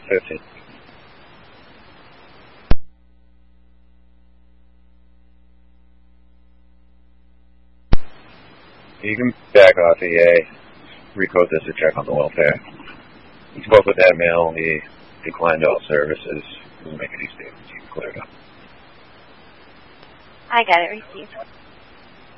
15. You can back off EA, recode this or check on the welfare. You spoke with that mail, he declined all services. Doesn't make any statements, you can clear it up. I got it received.